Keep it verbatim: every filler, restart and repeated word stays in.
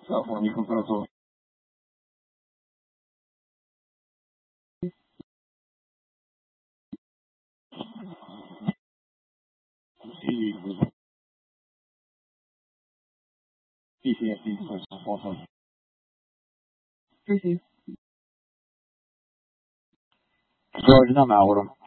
California comprato sì, sì, sì, sì, questo foto. Sì, sì. Giorgio Mauro.